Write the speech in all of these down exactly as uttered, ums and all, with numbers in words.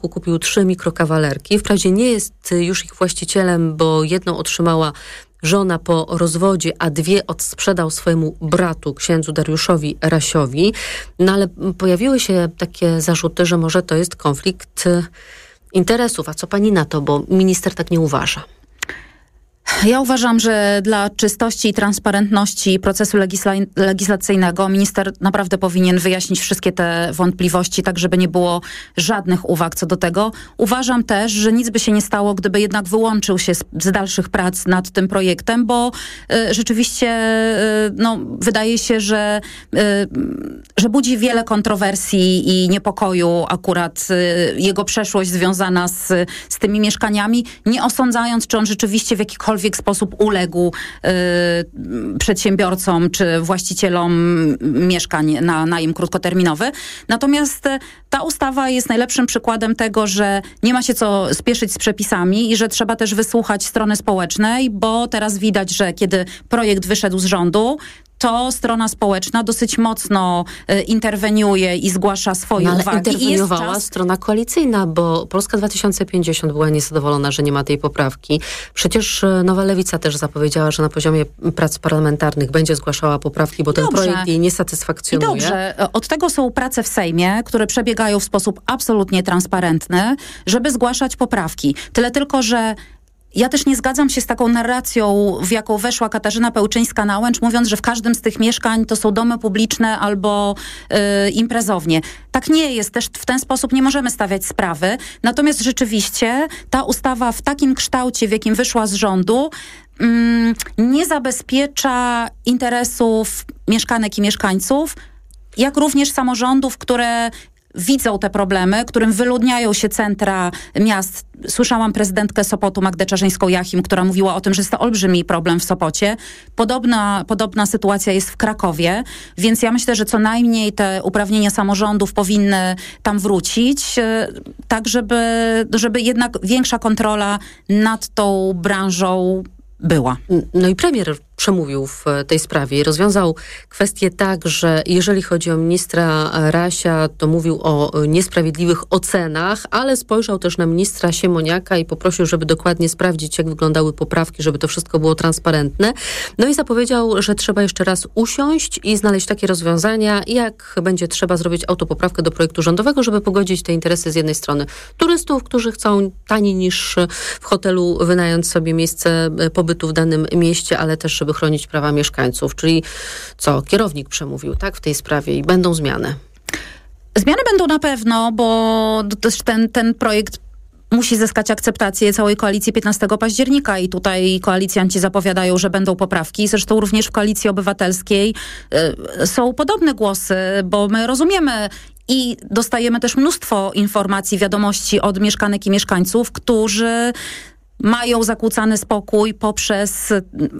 kupił trzy mikrokawalerki. Wprawdzie nie jest już ich właścicielem, bo jedną otrzymała żona po rozwodzie, a dwie odsprzedał swojemu bratu, księdzu Dariuszowi Rasiowi. No ale pojawiły się takie zarzuty, że może to jest konflikt interesów. A co pani na to, bo minister tak nie uważa? Ja uważam, że dla czystości i transparentności procesu legisla- legislacyjnego minister naprawdę powinien wyjaśnić wszystkie te wątpliwości, tak żeby nie było żadnych uwag co do tego. Uważam też, że nic by się nie stało, gdyby jednak wyłączył się z, z dalszych prac nad tym projektem, bo y, rzeczywiście y, no, wydaje się, że, y, że budzi wiele kontrowersji i niepokoju akurat y, jego przeszłość związana z, z tymi mieszkaniami, nie osądzając, czy on rzeczywiście w jakikolwiek sposób uległ y, przedsiębiorcom czy właścicielom mieszkań na najem krótkoterminowy. Natomiast y, ta ustawa jest najlepszym przykładem tego, że nie ma się co spieszyć z przepisami i że trzeba też wysłuchać strony społecznej, bo teraz widać, że kiedy projekt wyszedł z rządu, to strona społeczna dosyć mocno y, interweniuje i zgłasza swoje no, ale uwagi. interweniowała I jest czas... strona koalicyjna, bo Polska dwa tysiące pięćdziesiąt była niezadowolona, że nie ma tej poprawki. Przecież Nowa Lewica też zapowiedziała, że na poziomie prac parlamentarnych będzie zgłaszała poprawki, bo ten Dobrze. projekt jej nie satysfakcjonuje. I dobrze. Od tego są prace w Sejmie, które przebiegają w sposób absolutnie transparentny, żeby zgłaszać poprawki. Tyle tylko, że ja też nie zgadzam się z taką narracją, w jaką weszła Katarzyna Pełczyńska-Nałęcz, mówiąc, że w każdym z tych mieszkań to są domy publiczne albo y, imprezownie. Tak nie jest. Też w ten sposób nie możemy stawiać sprawy. Natomiast rzeczywiście ta ustawa w takim kształcie, w jakim wyszła z rządu, mm, nie zabezpiecza interesów mieszkanek i mieszkańców, jak również samorządów, które widzą te problemy, którym wyludniają się centra miast. Słyszałam prezydentkę Sopotu, Magdę Czarzyńską-Jachim, która mówiła o tym, że jest to olbrzymi problem w Sopocie. Podobna, podobna sytuacja jest w Krakowie, więc ja myślę, że co najmniej te uprawnienia samorządów powinny tam wrócić, tak żeby, żeby jednak większa kontrola nad tą branżą była. No i premier przemówił w tej sprawie i rozwiązał kwestię tak, że jeżeli chodzi o ministra Rasia, to mówił o niesprawiedliwych ocenach, ale spojrzał też na ministra Siemoniaka i poprosił, żeby dokładnie sprawdzić, jak wyglądały poprawki, żeby to wszystko było transparentne. No i zapowiedział, że trzeba jeszcze raz usiąść i znaleźć takie rozwiązania, jak będzie trzeba zrobić autopoprawkę do projektu rządowego, żeby pogodzić te interesy z jednej strony turystów, którzy chcą taniej niż w hotelu wynająć sobie miejsce pobytu w danym mieście, ale też żeby chronić prawa mieszkańców. Czyli co, kierownik przemówił, tak, w tej sprawie i będą zmiany? Zmiany będą na pewno, bo też ten, ten projekt musi zyskać akceptację całej koalicji piętnastego października i tutaj koalicjanci zapowiadają, że będą poprawki. Zresztą również w Koalicji Obywatelskiej y, są podobne głosy, bo my rozumiemy i dostajemy też mnóstwo informacji, wiadomości od mieszkanek i mieszkańców, którzy mają zakłócany spokój poprzez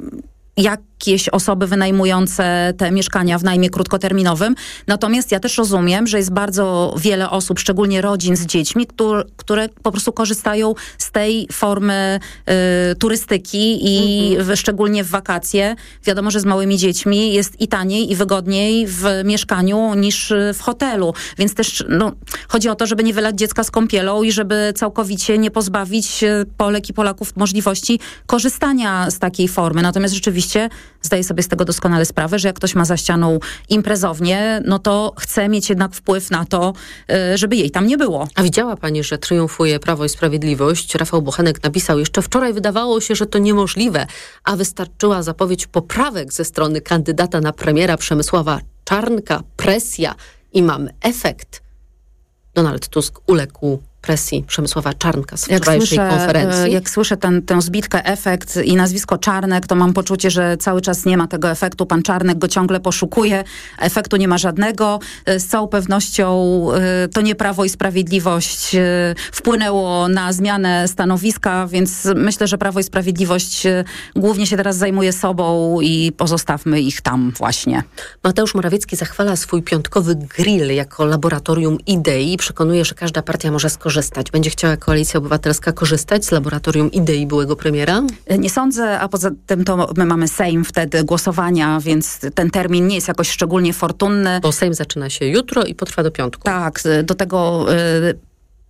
jakieś osoby wynajmujące te mieszkania w najmie krótkoterminowym. Natomiast ja też rozumiem, że jest bardzo wiele osób, szczególnie rodzin z dziećmi, które, które po prostu korzystają z tej formy y, turystyki i mhm. w, szczególnie w wakacje. Wiadomo, że z małymi dziećmi jest i taniej, i wygodniej w mieszkaniu niż w hotelu. Więc też no, chodzi o to, żeby nie wylać dziecka z kąpielą i żeby całkowicie nie pozbawić Polek i Polaków możliwości korzystania z takiej formy. Natomiast rzeczywiście zdaję sobie z tego doskonale sprawę, że jak ktoś ma za ścianą imprezownię, no to chce mieć jednak wpływ na to, żeby jej tam nie było. A widziała pani, że triumfuje Prawo i Sprawiedliwość? Rafał Bochenek napisał, jeszcze wczoraj wydawało się, że to niemożliwe, a wystarczyła zapowiedź poprawek ze strony kandydata na premiera Przemysława Czarnka, presja i mamy efekt. Donald Tusk uległ presji Przemysława Czarnka z wczorajszej jak słyszę, konferencji. Jak słyszę ten, tę zbitkę efekt i nazwisko Czarnek, to mam poczucie, że cały czas nie ma tego efektu. Pan Czarnek go ciągle poszukuje. Efektu nie ma żadnego. Z całą pewnością to nie Prawo i Sprawiedliwość wpłynęło na zmianę stanowiska, więc myślę, że Prawo i Sprawiedliwość głównie się teraz zajmuje sobą i pozostawmy ich tam właśnie. Mateusz Morawiecki zachwala swój piątkowy grill jako laboratorium idei. Przekonuje, że każda partia może skorzystać. Będzie chciała Koalicja Obywatelska korzystać z laboratorium idei byłego premiera? Nie sądzę, a poza tym to my mamy Sejm wtedy głosowania, więc ten termin nie jest jakoś szczególnie fortunny. Bo Sejm zaczyna się jutro i potrwa do piątku. Tak, do tego... Y-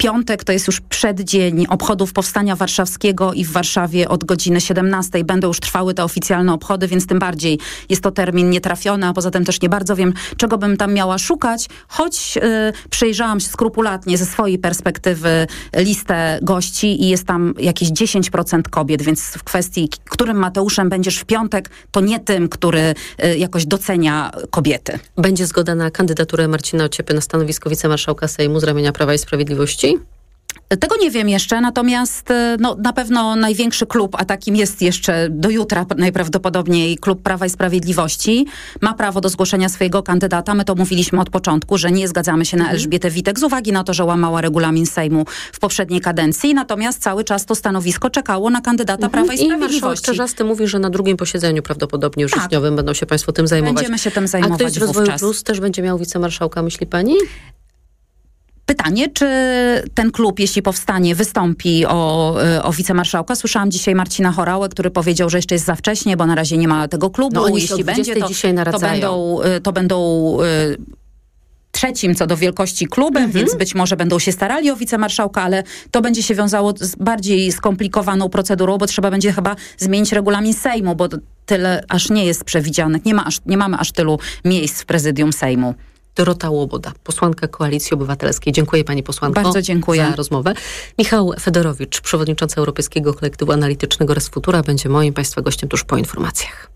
piątek to jest już przeddzień obchodów Powstania Warszawskiego i w Warszawie od godziny siedemnastej będą już trwały te oficjalne obchody, więc tym bardziej jest to termin nietrafiony, a poza tym też nie bardzo wiem, czego bym tam miała szukać, choć yy, przejrzałam się skrupulatnie ze swojej perspektywy listę gości i jest tam jakieś dziesięć procent kobiet, więc w kwestii, którym Mateuszem będziesz w piątek, to nie tym, który yy, jakoś docenia kobiety. Będzie zgoda na kandydaturę Marcina Ociepy na stanowisko wicemarszałka Sejmu z ramienia Prawa i Sprawiedliwości? Tego nie wiem jeszcze, natomiast no, na pewno największy klub, a takim jest jeszcze do jutra najprawdopodobniej klub Prawa i Sprawiedliwości, ma prawo do zgłoszenia swojego kandydata. My to mówiliśmy od początku, że nie zgadzamy się na Elżbietę Witek z uwagi na to, że łamała regulamin Sejmu w poprzedniej kadencji, natomiast cały czas to stanowisko czekało na kandydata mhm. Prawa i Sprawiedliwości. I marszałek Czarzasty mówi, że na drugim posiedzeniu prawdopodobnie już wrześniowym tak. będą się państwo tym zajmować. Będziemy się tym zajmować. A ktoś z Rozwoju wówczas. Plus też będzie miał wicemarszałka, myśli pani? Pytanie, czy ten klub, jeśli powstanie, wystąpi o, o wicemarszałka? Słyszałam dzisiaj Marcina Horałę, który powiedział, że jeszcze jest za wcześnie, bo na razie nie ma tego klubu. No, jeśli będzie, to, to będą, to będą y, trzecim co do wielkości klubem, mhm. więc być może będą się starali o wicemarszałka, ale to będzie się wiązało z bardziej skomplikowaną procedurą, bo trzeba będzie chyba zmienić regulamin Sejmu, bo tyle aż nie jest przewidzianych. Nie, ma aż, nie mamy aż tylu miejsc w prezydium Sejmu. Dorota Łoboda, posłanka Koalicji Obywatelskiej. Dziękuję pani posłanko. Bardzo dziękuję za rozmowę. Michał Fedorowicz, przewodniczący Europejskiego Kolektywu Analitycznego Resfutura, będzie moim państwa gościem tuż po informacjach.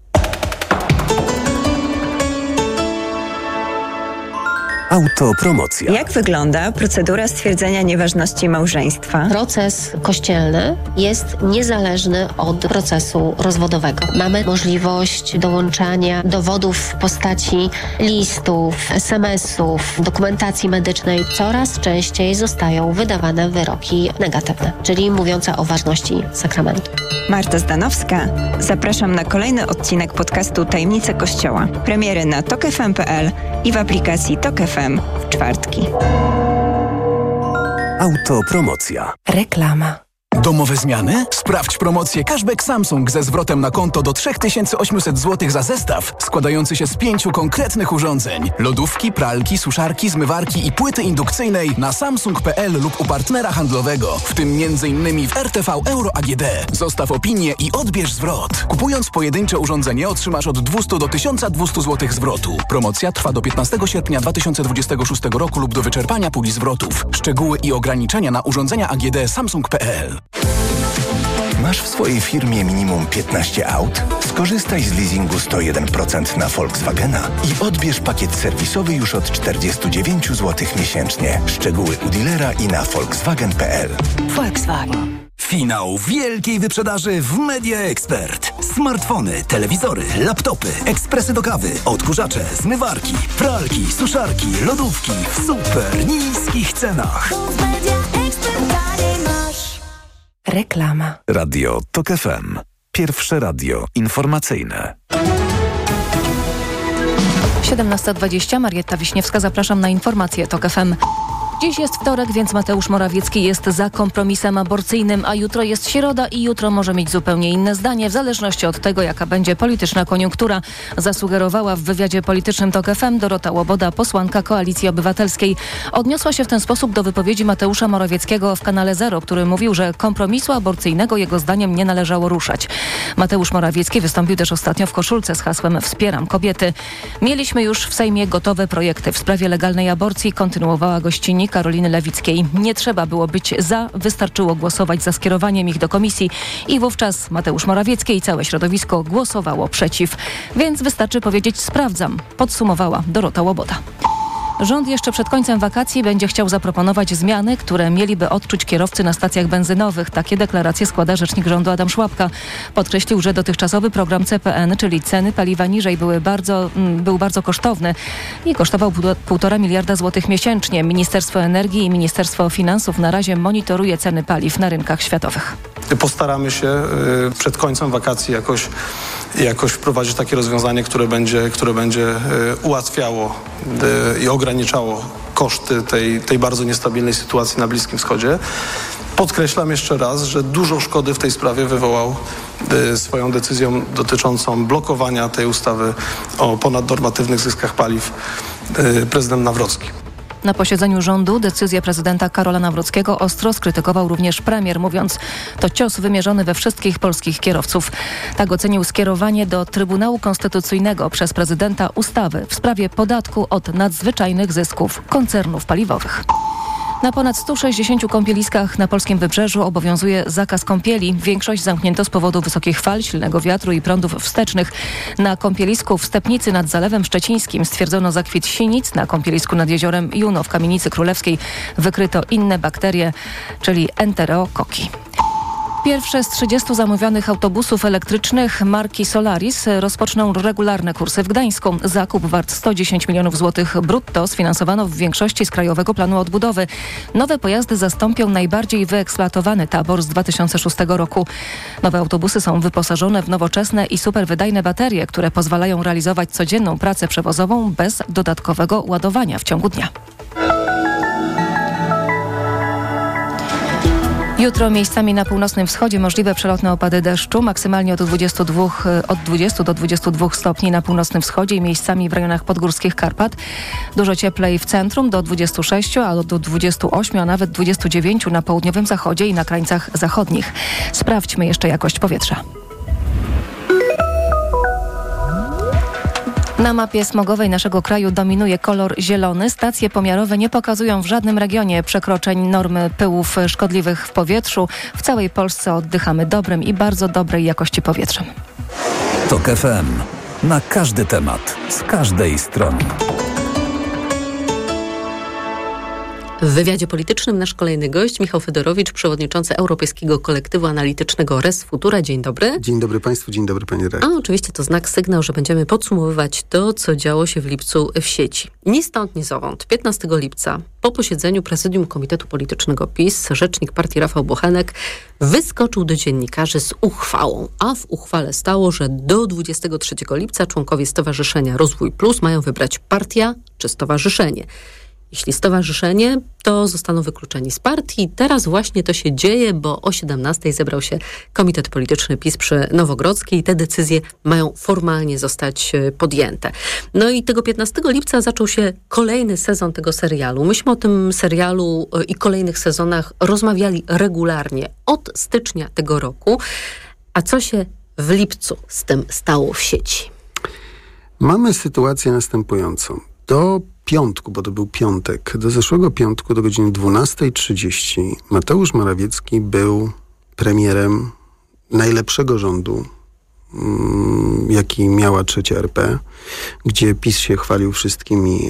Autopromocja. Jak wygląda procedura stwierdzenia nieważności małżeństwa? Proces kościelny jest niezależny od procesu rozwodowego. Mamy możliwość dołączania dowodów w postaci listów, es em esów, dokumentacji medycznej. Coraz częściej zostają wydawane wyroki negatywne, czyli mówiące o ważności sakramentu. Marta Zdanowska. Zapraszam na kolejny odcinek podcastu Tajemnice Kościoła. Premiery na tok f m kropka p l i w aplikacji Tok F M w czwartki. Autopromocja. Reklama. Domowe zmiany? Sprawdź promocję Cashback Samsung ze zwrotem na konto do trzy tysiące osiemset złotych za zestaw składający się z pięciu konkretnych urządzeń. Lodówki, pralki, suszarki, zmywarki i płyty indukcyjnej na samsung kropka p l lub u partnera handlowego, w tym między innymi w R T V Euro A G D. Zostaw opinię i odbierz zwrot. Kupując pojedyncze urządzenie otrzymasz od dwieście do tysiąca dwustu złotych zwrotu. Promocja trwa do piętnastego sierpnia dwa tysiące dwudziestego szóstego roku lub do wyczerpania puli zwrotów. Szczegóły i ograniczenia na urządzenia A G D samsung kropka p l. Masz w swojej firmie minimum piętnaście aut? Skorzystaj z leasingu sto jeden procent na Volkswagena i odbierz pakiet serwisowy już od czterdzieści dziewięć złotych miesięcznie. Szczegóły u dealera i na volkswagen kropka p l. Volkswagen. Finał wielkiej wyprzedaży w Media Expert. Smartfony, telewizory, laptopy, ekspresy do kawy, odkurzacze, zmywarki, pralki, suszarki, lodówki w super niskich cenach. Reklama. Radio Tok F M. Pierwsze radio informacyjne. siedemnasta dwadzieścia, Marietta Wiśniewska, zapraszam na informacje Tok F M. Dziś jest wtorek, więc Mateusz Morawiecki jest za kompromisem aborcyjnym, a jutro jest środa i jutro może mieć zupełnie inne zdanie, w zależności od tego, jaka będzie polityczna koniunktura, zasugerowała w wywiadzie politycznym Tok F M Dorota Łoboda, posłanka Koalicji Obywatelskiej. Odniosła się w ten sposób do wypowiedzi Mateusza Morawieckiego w kanale Zero, który mówił, że kompromisu aborcyjnego jego zdaniem nie należało ruszać. Mateusz Morawiecki wystąpił też ostatnio w koszulce z hasłem „Wspieram kobiety”. Mieliśmy już w Sejmie gotowe projekty w sprawie legalnej aborcji, kontynuowała gościni Karoliny Lewickiej. Nie trzeba było być za, wystarczyło głosować za skierowaniem ich do komisji i wówczas Mateusz Morawiecki i całe środowisko głosowało przeciw. Więc wystarczy powiedzieć „sprawdzam”, podsumowała Dorota Łoboda. Rząd jeszcze przed końcem wakacji będzie chciał zaproponować zmiany, które mieliby odczuć kierowcy na stacjach benzynowych. Takie deklaracje składa rzecznik rządu Adam Szłapka. Podkreślił, że dotychczasowy program C P N, czyli ceny paliwa niżej, były bardzo, był bardzo kosztowny i kosztował półtora miliarda złotych miesięcznie. Ministerstwo Energii i Ministerstwo Finansów na razie monitoruje ceny paliw na rynkach światowych. Postaramy się y, przed końcem wakacji jakoś, jakoś wprowadzić takie rozwiązanie, które będzie, które będzie y, ułatwiało y, i ograniczało koszty tej, tej bardzo niestabilnej sytuacji na Bliskim Wschodzie. Podkreślam jeszcze raz, że dużo szkody w tej sprawie wywołał y, swoją decyzją dotyczącą blokowania tej ustawy o ponadnormatywnych zyskach paliw y, prezydent Nawrocki. Na posiedzeniu rządu decyzję prezydenta Karola Nawrockiego ostro skrytykował również premier, mówiąc, to cios wymierzony we wszystkich polskich kierowców. Tak ocenił skierowanie do Trybunału Konstytucyjnego przez prezydenta ustawy w sprawie podatku od nadzwyczajnych zysków koncernów paliwowych. Na ponad stu sześćdziesięciu kąpieliskach na polskim wybrzeżu obowiązuje zakaz kąpieli. Większość zamknięto z powodu wysokich fal, silnego wiatru i prądów wstecznych. Na kąpielisku w Stepnicy nad Zalewem Szczecińskim stwierdzono zakwit sinic. Na kąpielisku nad jeziorem Juno w Kamienicy Królewskiej wykryto inne bakterie, czyli enterokoki. Pierwsze z trzydziestu zamówionych autobusów elektrycznych marki Solaris rozpoczną regularne kursy w Gdańsku. Zakup wart sto dziesięć milionów złotych brutto sfinansowano w większości z Krajowego Planu Odbudowy. Nowe pojazdy zastąpią najbardziej wyeksploatowany tabor z dwa tysiące szóstego roku. Nowe autobusy są wyposażone w nowoczesne i superwydajne baterie, które pozwalają realizować codzienną pracę przewozową bez dodatkowego ładowania w ciągu dnia. Jutro miejscami na północnym wschodzie możliwe przelotne opady deszczu, maksymalnie od dwudziestu dwóch, od dwudziestu do dwudziestu dwóch stopni na północnym wschodzie i miejscami w rejonach podgórskich Karpat. Dużo cieplej w centrum do dwudziestu sześciu, a do dwudziestu ośmiu, a nawet dwudziestu dziewięciu na południowym zachodzie i na krańcach zachodnich. Sprawdźmy jeszcze jakość powietrza. Na mapie smogowej naszego kraju dominuje kolor zielony. Stacje pomiarowe nie pokazują w żadnym regionie przekroczeń normy pyłów szkodliwych w powietrzu. W całej Polsce oddychamy dobrym i bardzo dobrej jakości powietrzem. Tok F M. Na każdy temat, z każdej strony. W wywiadzie politycznym nasz kolejny gość, Michał Fedorowicz, przewodniczący Europejskiego Kolektywu Analitycznego Res Futura. Dzień dobry. Dzień dobry Państwu, dzień dobry Pani redaktor. A oczywiście to znak, sygnał, że będziemy podsumowywać to, co działo się w lipcu w sieci. Ni stąd, ni zowąd. piętnastego lipca, po posiedzeniu Prezydium Komitetu Politycznego PiS, rzecznik partii Rafał Bochenek wyskoczył do dziennikarzy z uchwałą, a w uchwale stało, że do dwudziestego trzeciego lipca członkowie Stowarzyszenia Rozwój Plus mają wybrać partia czy stowarzyszenie. Jeśli stowarzyszenie, to zostaną wykluczeni z partii. Teraz właśnie to się dzieje, bo o siedemnastej zebrał się Komitet Polityczny PiS przy Nowogrodzkiej i te decyzje mają formalnie zostać podjęte. No i tego piętnastego lipca zaczął się kolejny sezon tego serialu. Myśmy o tym serialu i kolejnych sezonach rozmawiali regularnie od stycznia tego roku. A co się w lipcu z tym stało w sieci? Mamy sytuację następującą. Do piątku, bo to był piątek, do zeszłego piątku do godziny dwunastej trzydzieści Mateusz Morawiecki był premierem najlepszego rządu, mm, jaki miała trzecia R P, gdzie PiS się chwalił wszystkimi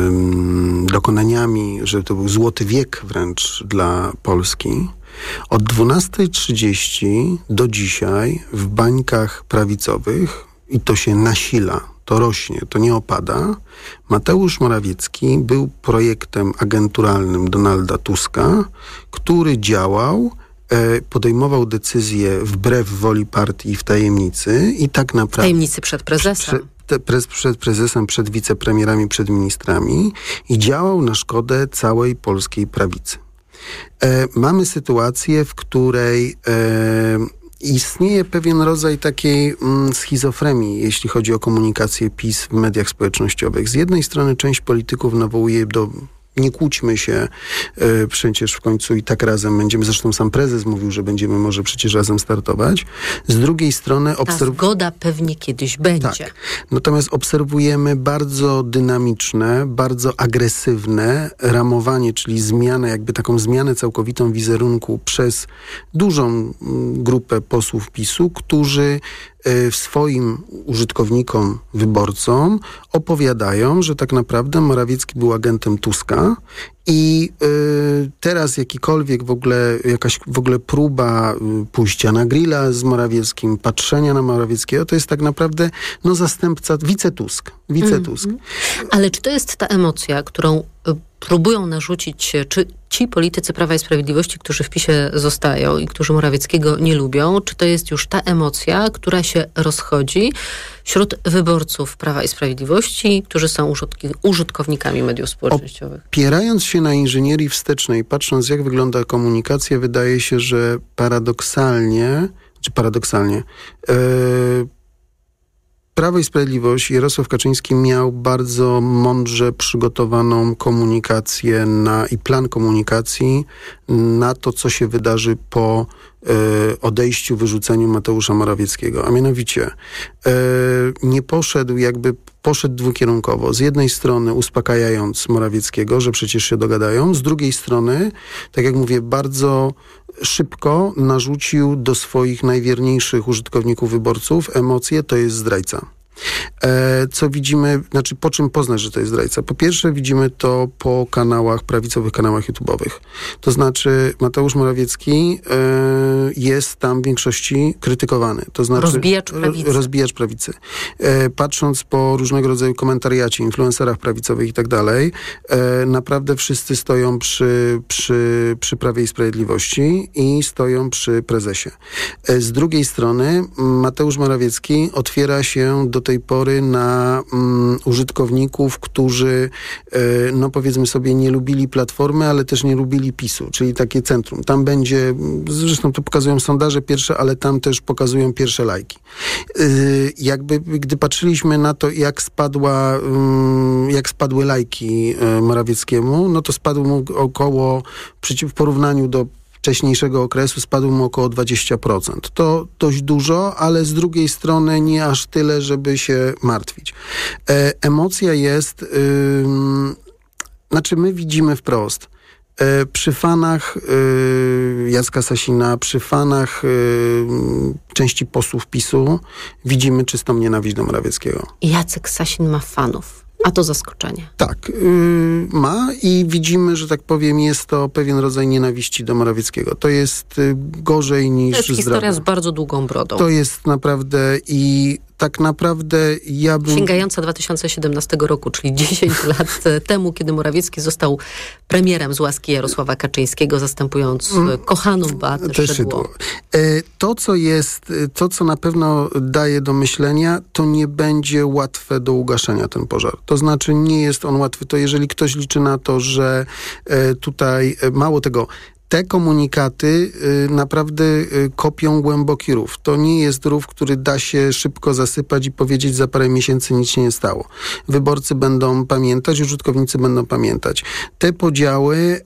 ym, dokonaniami, że to był złoty wiek wręcz dla Polski. Od dwunastej trzydzieści do dzisiaj w bańkach prawicowych, i to się nasila, to rośnie, to nie opada, Mateusz Morawiecki był projektem agenturalnym Donalda Tuska, który działał, e, podejmował decyzje wbrew woli partii w tajemnicy i tak naprawdę... W tajemnicy przed prezesem. Przed, te, pre, przed prezesem, przed wicepremierami, przed ministrami i działał na szkodę całej polskiej prawicy. E, mamy sytuację, w której... E, Istnieje pewien rodzaj takiej mm, schizofrenii, jeśli chodzi o komunikację PiS w mediach społecznościowych. Z jednej strony część polityków nawołuje do nie kłóćmy się, y, przecież w końcu i tak razem będziemy, zresztą sam prezes mówił, że będziemy może przecież razem startować. Z drugiej strony... Ta zgoda pewnie kiedyś będzie. Tak. Natomiast obserwujemy bardzo dynamiczne, bardzo agresywne ramowanie, czyli zmianę, jakby taką zmianę całkowitą wizerunku przez dużą m, grupę posłów PiSu, którzy w swoim użytkownikom, wyborcom opowiadają, że tak naprawdę Morawiecki był agentem Tuska i y, teraz jakikolwiek w ogóle, jakaś w ogóle próba y, pójścia na grilla z Morawieckim, patrzenia na Morawieckiego, to jest tak naprawdę no zastępca, wicetusk, wicetusk. Mm-hmm. Ale czy to jest ta emocja, którą y, próbują narzucić, czy ci politycy Prawa i Sprawiedliwości, którzy w PiSie zostają i którzy Morawieckiego nie lubią, czy to jest już ta emocja, która się rozchodzi wśród wyborców Prawa i Sprawiedliwości, którzy są użytki, użytkownikami mediów społecznościowych? Opierając się na inżynierii wstecznej, patrząc jak wygląda komunikacja, wydaje się, że paradoksalnie, czy paradoksalnie, yy, Prawo i Sprawiedliwość, Jarosław Kaczyński miał bardzo mądrze przygotowaną komunikację na, i plan komunikacji na to, co się wydarzy po e, odejściu, wyrzuceniu Mateusza Morawieckiego. A mianowicie e, nie poszedł jakby, poszedł dwukierunkowo. Z jednej strony uspokajając Morawieckiego, że przecież się dogadają, z drugiej strony, tak jak mówię, bardzo szybko narzucił do swoich najwierniejszych użytkowników, wyborców emocje, to jest zdrajca. E, co widzimy, znaczy po czym poznać, że to jest zdrajca? Po pierwsze widzimy to po kanałach, prawicowych kanałach YouTube'owych. To znaczy Mateusz Morawiecki e, jest tam w większości krytykowany. To znaczy rozbijacz prawicy. Rozbijacz prawicy. E, patrząc po różnego rodzaju komentariacie, influencerach prawicowych i tak dalej, e, naprawdę wszyscy stoją przy, przy, przy Prawie i Sprawiedliwości i stoją przy prezesie. E, z drugiej strony Mateusz Morawiecki otwiera się do tej pory na um, użytkowników, którzy e, no powiedzmy sobie nie lubili Platformy, ale też nie lubili PiSu, czyli takie centrum. Tam będzie, zresztą to pokazują sondaże pierwsze, ale tam też pokazują pierwsze lajki. E, jakby, gdy patrzyliśmy na to, jak spadła, um, jak spadły lajki e, Morawieckiemu, no to spadł mu około, w porównaniu do wcześniejszego okresu spadł mu około dwadzieścia procent. To dość dużo, ale z drugiej strony nie aż tyle, żeby się martwić. E, emocja jest, y, znaczy my widzimy wprost, e, przy fanach y, Jacka Sasina, przy fanach y, części posłów PiSu widzimy czystą nienawiść do Morawieckiego. Jacek Sasin ma fanów. A to zaskoczenie. Tak, yy, ma i widzimy, że tak powiem, jest to pewien rodzaj nienawiści do Morawieckiego. To jest y, gorzej niż To jest zdrowie. historia z bardzo długą brodą. To jest naprawdę i tak naprawdę ja bym... Sięgająca dwa tysiące siedemnastego roku, czyli dziesięć lat temu, kiedy Morawiecki został premierem z łaski Jarosława Kaczyńskiego, zastępując mm. kochaną Beatę Szydło. To, co jest, to, co na pewno daje do myślenia, to nie będzie łatwe do ugaszenia ten pożar. To znaczy nie jest on łatwy. To jeżeli ktoś liczy na to, że tutaj, mało tego, te komunikaty y, naprawdę y, kopią głęboki rów. To nie jest rów, który da się szybko zasypać i powiedzieć, za parę miesięcy nic się nie stało. Wyborcy będą pamiętać, użytkownicy będą pamiętać. Te podziały, y,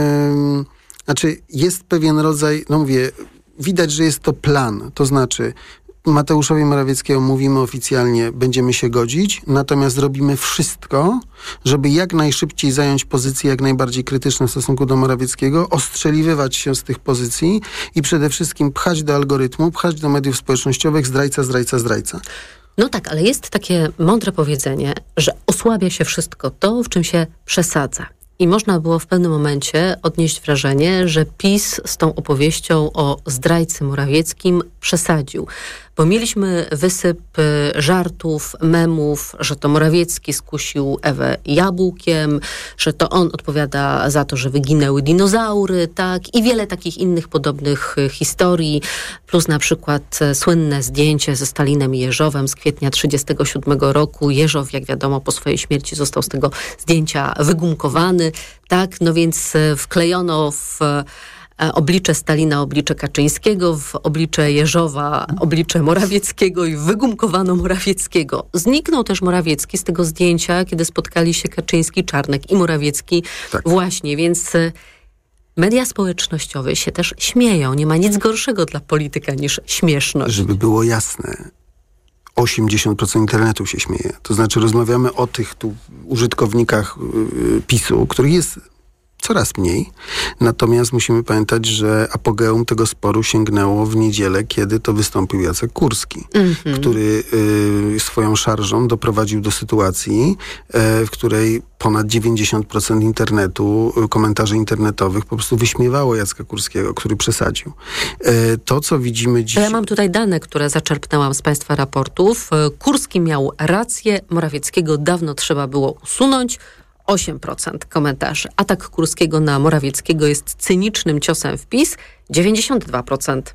znaczy jest pewien rodzaj, no mówię, widać, że jest to plan. To znaczy Mateuszowi Morawieckiemu mówimy oficjalnie, będziemy się godzić, natomiast zrobimy wszystko, żeby jak najszybciej zająć pozycje jak najbardziej krytyczne w stosunku do Morawieckiego, ostrzeliwywać się z tych pozycji i przede wszystkim pchać do algorytmu, pchać do mediów społecznościowych zdrajca, zdrajca, zdrajca. No tak, ale jest takie mądre powiedzenie, że osłabia się wszystko to, w czym się przesadza. I można było w pewnym momencie odnieść wrażenie, że PiS z tą opowieścią o zdrajcy Morawieckim przesadził. Bo mieliśmy wysyp żartów, memów, że to Morawiecki skusił Ewę jabłkiem, że to on odpowiada za to, że wyginęły dinozaury, tak? I wiele takich innych podobnych historii, plus na przykład słynne zdjęcie ze Stalinem i Jeżowem z kwietnia trzydziestego siódmego roku. Jeżow, jak wiadomo, po swojej śmierci został z tego zdjęcia wygumkowany, tak? No więc wklejono w oblicze Stalina, oblicze Kaczyńskiego, w oblicze Jeżowa, oblicze Morawieckiego i wygumkowano Morawieckiego. Zniknął też Morawiecki z tego zdjęcia, kiedy spotkali się Kaczyński, Czarnek i Morawiecki. Tak. Właśnie, więc media społecznościowe się też śmieją. Nie ma nic gorszego dla polityka niż śmieszność. Żeby było jasne, osiemdziesiąt procent internetu się śmieje. To znaczy rozmawiamy o tych tu użytkownikach yy, PiSu, których jest coraz mniej. Natomiast musimy pamiętać, że apogeum tego sporu sięgnęło w niedzielę, kiedy to wystąpił Jacek Kurski, mm-hmm. który y, swoją szarżą doprowadził do sytuacji, y, w której ponad dziewięćdziesiąt procent internetu, y, komentarzy internetowych po prostu wyśmiewało Jacka Kurskiego, który przesadził. Y, to, co widzimy dziś... Ja mam tutaj dane, które zaczerpnęłam z państwa raportów. Kurski miał rację, Morawieckiego dawno trzeba było usunąć. osiem procent komentarzy. Atak Kurskiego na Morawieckiego jest cynicznym ciosem w PiS. dziewięćdziesiąt dwa procent.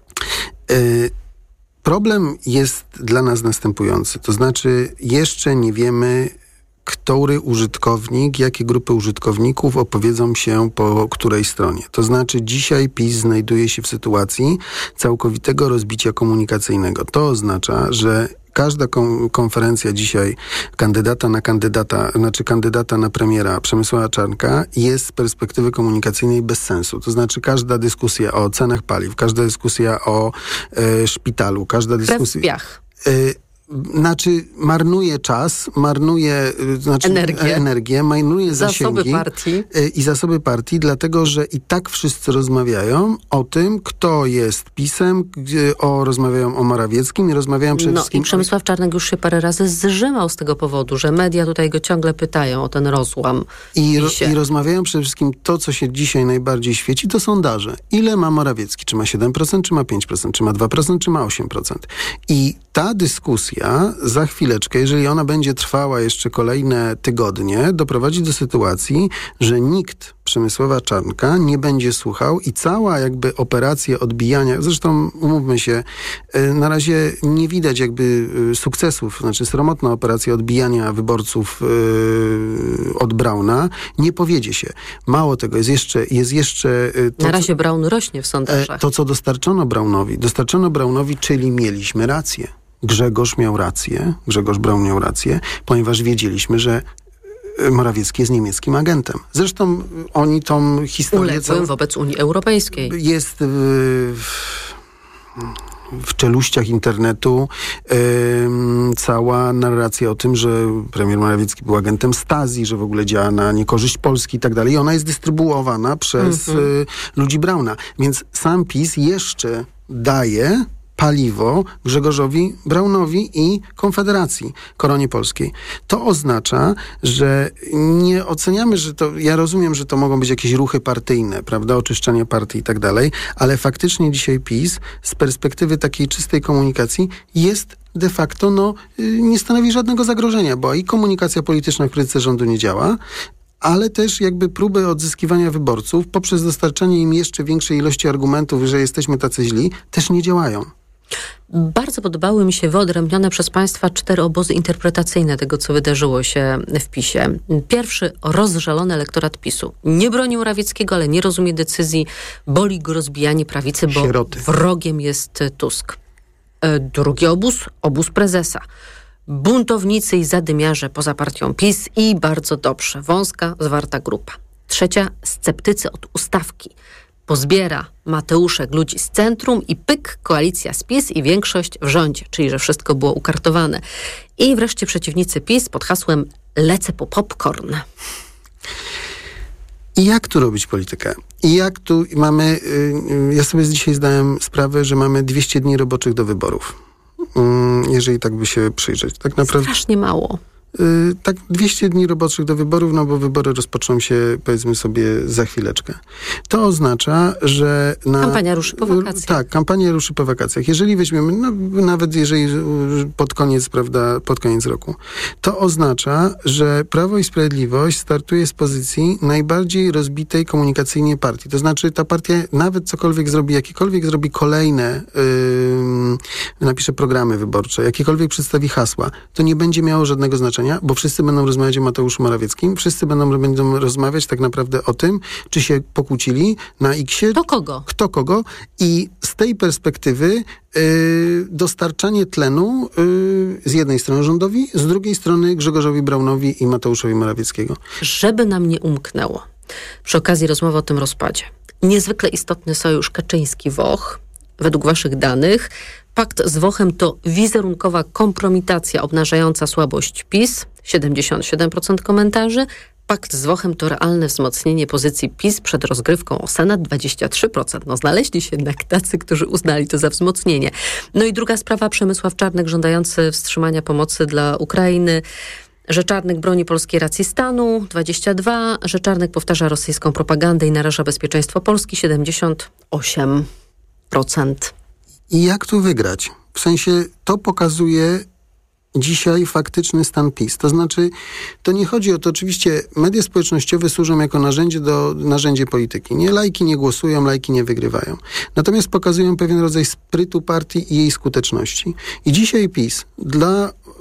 Y- problem jest dla nas następujący. To znaczy jeszcze nie wiemy, który użytkownik, jakie grupy użytkowników opowiedzą się po której stronie. To znaczy dzisiaj PiS znajduje się w sytuacji całkowitego rozbicia komunikacyjnego. To oznacza, że każda kon- konferencja dzisiaj kandydata na kandydata, znaczy kandydata na premiera Przemysława Czarnka jest z perspektywy komunikacyjnej bez sensu. To znaczy każda dyskusja o cenach paliw, każda dyskusja o e, szpitalu, każda dyskusja... E, Znaczy marnuje czas, marnuje znaczy energię, energię marnuje zasoby zasięgi partii. i zasoby partii, dlatego że i tak wszyscy rozmawiają o tym, kto jest PiS-em, gdzie, o, rozmawiają o Morawieckim i rozmawiają przede no wszystkim... No i Przemysław Czarnek już się parę razy zżymał z tego powodu, że media tutaj go ciągle pytają o ten rozłam. I, ro, I rozmawiają przede wszystkim to, co się dzisiaj najbardziej świeci, to sondaże. Ile ma Morawiecki? Czy ma siedem procent, czy ma pięć procent? Czy ma dwa procent, czy ma osiem procent? I ta dyskusja za chwileczkę, jeżeli ona będzie trwała jeszcze kolejne tygodnie, doprowadzi do sytuacji, że nikt Przemysława Czarnka nie będzie słuchał i cała jakby operacja odbijania, zresztą umówmy się, na razie nie widać jakby sukcesów, znaczy sromotna operacja odbijania wyborców yy, od Brauna nie powiedzie się. Mało tego, jest jeszcze... Jest jeszcze to, na razie Braun rośnie w sondażach. To, co dostarczono Braunowi, dostarczono Braunowi, czyli mieliśmy rację. Grzegorz miał rację, Grzegorz Braun miał rację, ponieważ wiedzieliśmy, że Morawiecki jest niemieckim agentem. Zresztą oni tą historię... Uległym całą, wobec Unii Europejskiej. Jest w, w czeluściach internetu yy, cała narracja o tym, że premier Morawiecki był agentem Stasi, że w ogóle działa na niekorzyść Polski i tak dalej. I ona jest dystrybuowana przez mm-hmm. y, ludzi Brauna. Więc sam PiS jeszcze daje paliwo Grzegorzowi Braunowi i Konfederacji, Koronie Polskiej. To oznacza, że nie oceniamy, że to, ja rozumiem, że to mogą być jakieś ruchy partyjne, prawda, oczyszczanie partii i tak dalej, ale faktycznie dzisiaj PiS z perspektywy takiej czystej komunikacji jest de facto, no, nie stanowi żadnego zagrożenia, bo i komunikacja polityczna w krytyce rządu nie działa, ale też jakby próby odzyskiwania wyborców poprzez dostarczanie im jeszcze większej ilości argumentów, że jesteśmy tacy źli, też nie działają. Bardzo podobały mi się wyodrębnione przez państwa cztery obozy interpretacyjne tego, co wydarzyło się w PiSie. Pierwszy, rozżalony elektorat PiSu. Nie broni Morawieckiego, ale nie rozumie decyzji. Boli go rozbijanie prawicy, bo Sieroty. wrogiem jest Tusk. Drugi obóz, obóz prezesa. Buntownicy i zadymiarze poza partią PiS i bardzo dobrze. Wąska, zwarta grupa. Trzecia, sceptycy od ustawki. Pozbiera Mateuszek ludzi z centrum i pyk, koalicja z PiS i większość w rządzie, czyli że wszystko było ukartowane. I wreszcie przeciwnicy PiS pod hasłem lecę po popcorn. I jak tu robić politykę? I jak tu mamy, yy, ja sobie dzisiaj zdałem sprawę, że mamy dwieście dni roboczych do wyborów. Yy, jeżeli tak by się przyjrzeć. Tak naprawdę... Strasznie mało. Yy, tak dwieście dni roboczych do wyborów, no bo wybory rozpoczną się, powiedzmy sobie, za chwileczkę. To oznacza, że... Na, kampania ruszy po wakacjach. Tak, kampania ruszy po wakacjach. Jeżeli weźmiemy, no nawet jeżeli pod koniec, prawda, pod koniec roku, to oznacza, że Prawo i Sprawiedliwość startuje z pozycji najbardziej rozbitej komunikacyjnie partii. To znaczy ta partia nawet cokolwiek zrobi, jakiekolwiek zrobi kolejne, yy, napisze programy wyborcze, jakiekolwiek przedstawi hasła, to nie będzie miało żadnego znaczenia, bo wszyscy będą rozmawiać o Mateuszu Morawieckim, wszyscy będą, będą rozmawiać tak naprawdę o tym, czy się pokłócili na X-ie. Kto kogo? Kto kogo. I z tej perspektywy yy, dostarczanie tlenu yy, z jednej strony rządowi, z drugiej strony Grzegorzowi Braunowi i Mateuszowi Morawieckiego. Żeby nam nie umknęło, przy okazji rozmowy o tym rozpadzie, niezwykle istotny sojusz Kaczyński-Woch, według waszych danych, pakt z Wochem to wizerunkowa kompromitacja obnażająca słabość PiS, siedemdziesiąt siedem procent komentarzy. Pakt z Wochem to realne wzmocnienie pozycji PiS przed rozgrywką o Senat, dwadzieścia trzy procent. No znaleźli się jednak tacy, którzy uznali to za wzmocnienie. No i druga sprawa, Przemysław Czarnek żądający wstrzymania pomocy dla Ukrainy, że Czarnek broni polskiej racji stanu, dwadzieścia dwa, że Czarnek powtarza rosyjską propagandę i naraża bezpieczeństwo Polski, siedemdziesiąt osiem procent. I jak tu wygrać? W sensie to pokazuje dzisiaj faktyczny stan PiS. To znaczy, to nie chodzi o to, oczywiście media społecznościowe służą jako narzędzie do narzędzie polityki. Nie, lajki nie głosują, lajki nie wygrywają. Natomiast pokazują pewien rodzaj sprytu partii i jej skuteczności. I dzisiaj PiS dla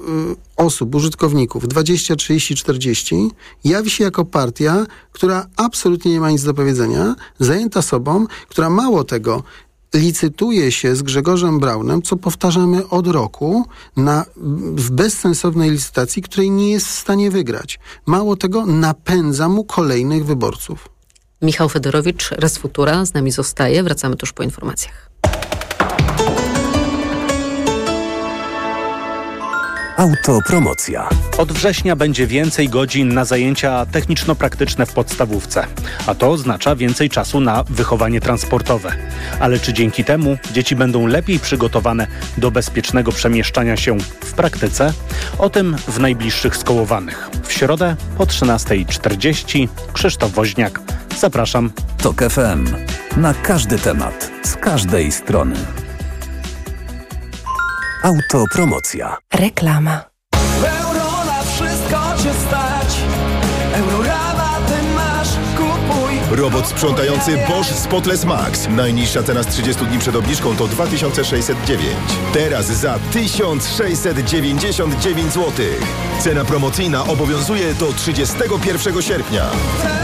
y, osób, użytkowników, dwadzieścia, trzydzieści, czterdzieści, jawi się jako partia, która absolutnie nie ma nic do powiedzenia, zajęta sobą, która mało tego licytuje się z Grzegorzem Braunem, co powtarzamy od roku, na, w bezsensownej licytacji, której nie jest w stanie wygrać. Mało tego, napędza mu kolejnych wyborców. Michał Fedorowicz, Res Futura, z nami zostaje. Wracamy tuż po informacjach. Autopromocja. Od września będzie więcej godzin na zajęcia techniczno-praktyczne w podstawówce, a to oznacza więcej czasu na wychowanie transportowe. Ale czy dzięki temu dzieci będą lepiej przygotowane do bezpiecznego przemieszczania się w praktyce? O tym w najbliższych Skołowanych. W środę po trzynasta czterdzieści. Krzysztof Woźniak. Zapraszam. Tok F M. Na każdy temat, z każdej strony. Autopromocja. Reklama. Euro na wszystko cię stać. Eurorabaty masz, kupuj. Robot sprzątający Bosch Spotless Max. Najniższa cena z trzydziestu dni przed obniżką to dwa tysiące sześćset dziewięć. Teraz za tysiąc sześćset dziewięćdziesiąt dziewięć złotych. Cena promocyjna obowiązuje do trzydziestego pierwszego sierpnia.